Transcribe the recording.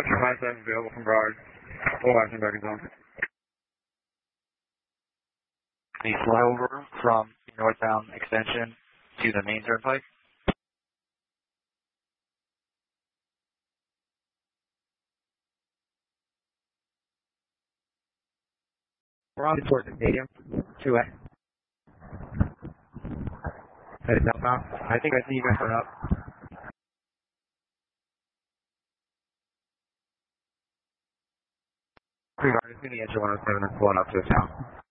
Roger, 5-7 available from Broward. Full action back in zone. The flyover from the northbound extension to the main turnpike. We're on towards the stadium. 2A. Headed southbound. I think I see you guys are up. It's going to be engine 107 and pulling up to the town.